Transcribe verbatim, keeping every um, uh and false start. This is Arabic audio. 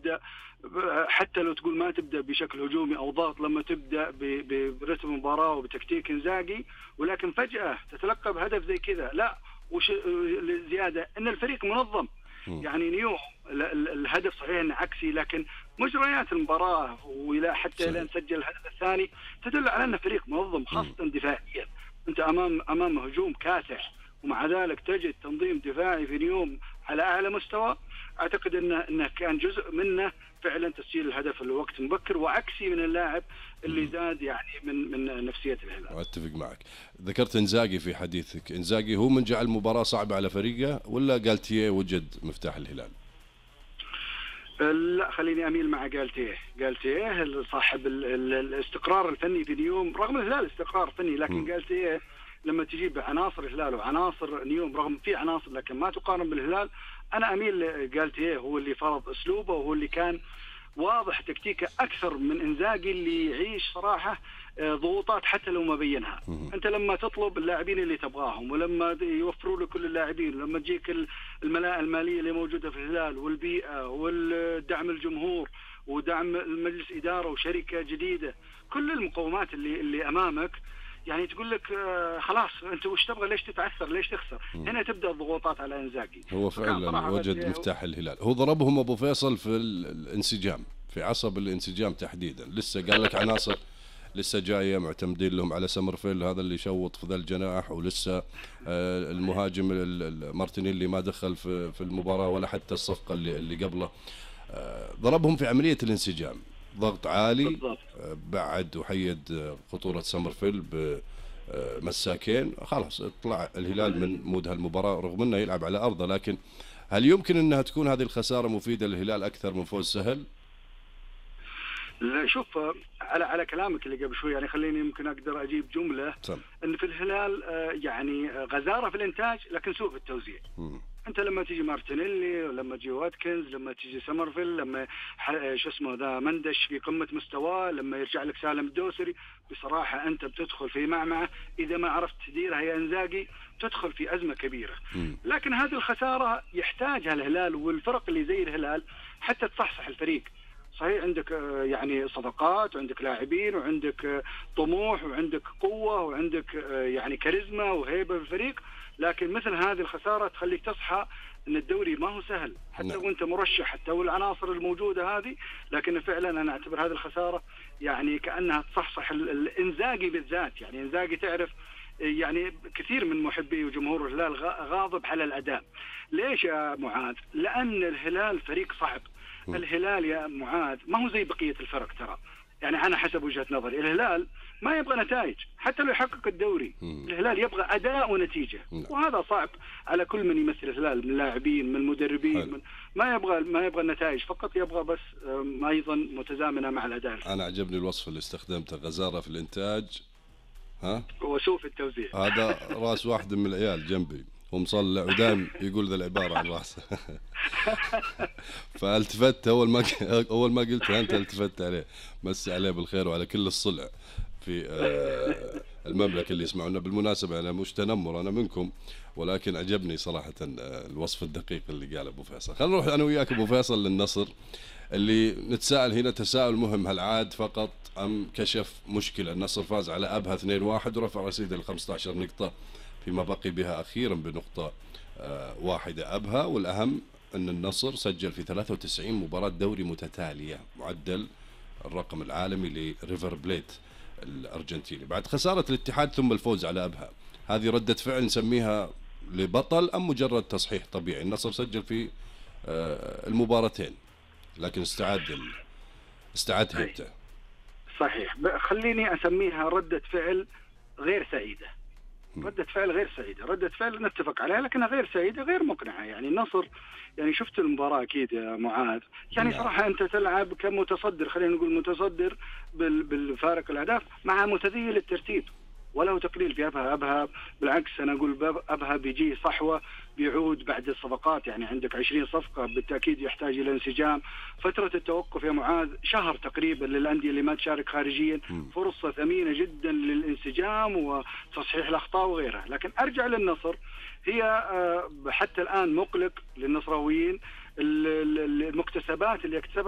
تبدا حتى لو تقول ما تبدا بشكل هجومي او ضغط، لما تبدا برتم مباراه وبتكتيك انزاجي ولكن فجاه تتلقى بهدف زي كذا، لا وش زياده ان الفريق منظم. يعني نيوم الهدف صحيح انه عكسي، لكن مجريات المباراه والى حتى الى نسجل الهدف الثاني تدل على انه فريق منظم خاصه دفاعيا. انت امام امام هجوم كاسح ومع ذلك تجد تنظيم دفاعي في نيوم على اعلى مستوى. اعتقد انه انه كان جزء منه فعلا تسجيل الهدف الوقت مبكر، وعكسي من اللاعب اللي زاد يعني من من نفسيه الهلال. اتفق معك. ذكرت انزاجي في حديثك، انزاجي هو من جعل المباراه صعبه على فريقه ولا جالتيه وجد مفتاح الهلال؟ لا خليني اميل مع جالتيه. جالتيه صاحب الاستقرار الفني في نيوم، رغم الهلال استقرار فني، لكن جالتيه لما تجيب عناصر الهلال وعناصر نيوم رغم في عناصر لكن ما تقارن بالهلال، انا اميل جالتيه هو اللي فرض اسلوبه وهو اللي كان واضح تكتيكه اكثر من انزاجي اللي يعيش صراحه ضغوطات حتى لو ما بينها. انت لما تطلب اللاعبين اللي تبغاهم ولما يوفروا لك كل اللاعبين، لما تجيك الملاءه الماليه اللي موجوده في الهلال والبيئه والدعم الجمهور ودعم المجلس اداره وشركه جديده، كل المقومات اللي اللي امامك يعني تقول لك خلاص انت وش تبغى، ليش تتعثر، ليش تخسر؟ هنا تبدا الضغوطات على انزاجي. هو فعلا وجد مفتاح الهلال. هو ضربهم ابو فيصل في الانسجام، في عصب الانسجام تحديدا. لسه قال لك عناصر لسه جايه معتمدين لهم على سمرفيل، هذا اللي يشوط في ذا الجناح، ولسه المهاجم مارتينيلي ما دخل في في المباراه ولا حتى الصفقه اللي اللي قبله. ضربهم في عمليه الانسجام، ضغط عالي، بعد وحيد خطوره سمرفيل بمساكين، خلاص اطلع الهلال من مود هالمباراه رغم انه يلعب على ارضه. لكن هل يمكن انها تكون هذه الخساره مفيده للهلال اكثر من فوز سهل؟ لا شوف، على على كلامك اللي قبل شوي يعني خليني يمكن اقدر اجيب جمله صح. ان في الهلال يعني غزاره في الانتاج لكن سوء في التوزيع. م. انت لما تيجي مارتينيلي ولما تجي واتكنز، لما تيجي سمرفيل، لما شو اسمه ذا مندش في قمه مستواه، لما يرجع لك سالم الدوسري، بصراحه انت بتدخل في معمعه اذا ما عرفت تديرها يا انزاجي تدخل في ازمه كبيره. م. لكن هذه الخساره يحتاجها الهلال والفرق اللي زي الهلال حتى تصحصح الفريق. صحيح عندك يعني صفقات وعندك لاعبين وعندك طموح وعندك قوة وعندك يعني كاريزما وهيبة في الفريق، لكن مثل هذه الخسارة تخليك تصحى ان الدوري ما هو سهل حتى نعم. وانت مرشح حتى والعناصر الموجودة هذه، لكن فعلا انا اعتبر هذه الخسارة يعني كأنها تصحصح الانزاجي بالذات. يعني انزاجي تعرف يعني كثير من محبي وجمهور الهلال غاضب على الأداء. ليش يا معاذ؟ لأن الهلال فريق صعب. الهلال يا معاذ ما هو زي بقية الفرق ترى، يعني أنا حسب وجهة نظري الهلال ما يبغى نتائج حتى لو يحقق الدوري. الهلال يبغى أداء ونتيجة، وهذا صعب على كل من يمثل الهلال من لاعبين من مدربين من ما يبغى ما يبغى النتائج فقط، يبغى بس أيضا متزامنة مع الأداء. أنا عجبني الوصف اللي استخدمته، غزارة في الإنتاج ها وسوء في التوزيع. هذا راس واحد من العيال جنبي ومصلع ودائم يقول ذا العبارة عن راسه. فالتفت أول ما أول ما قلتها أنت التفت عليه، مسي عليه بالخير وعلى كل الصلع في المملكة اللي يسمعونا. بالمناسبة أنا مش تنمر أنا منكم، ولكن عجبني صراحة الوصف الدقيق اللي قال أبو فيصل. خلينا نروح أنا وياك أبو فيصل للنصر، اللي نتساءل هنا تساؤل مهم، هل عاد فقط أم كشف مشكلة؟ النصر فاز على أبها اثنين واحد ورفع رصيده ل خمسة عشر نقطة فيما بقي بها أخيرا بنقطة واحدة أبها، والأهم أن النصر سجل في ثلاثة وتسعين مباراة دوري متتالية، معدل الرقم العالمي لريفر بليت الأرجنتيني، بعد خسارة الاتحاد ثم الفوز على أبها. هذه ردة فعل نسميها لبطل أم مجرد تصحيح طبيعي؟ النصر سجل في المباراتين لكن استعاد استعاد هيبته. صحيح، خليني أسميها ردة فعل غير سعيدة. ردة فعل غير سعيدة، ردة فعل نتفق عليها لكنها غير سعيدة غير مقنعة. يعني النصر يعني شفت المباراة أكيد يا معاذ، يعني صراحة أنت تلعب كمتصدر، خلينا نقول متصدر بالفارق الأهداف مع متذيل الترتيب، وله تقليل في أبها. أبها بالعكس أنا أقول أبها بيجي صحوة بيعود بعد الصفقات، يعني عندك عشرين صفقة بالتأكيد يحتاج إلى انسجام. فترة التوقف يا معاذ شهر تقريبا للأندية اللي ما تشارك خارجيا، فرصة ثمينة جدا للانسجام وتصحيح الأخطاء وغيرها. لكن أرجع للنصر، هي حتى الآن مقلق للنصراويين المكتسبات اللي اكتسبها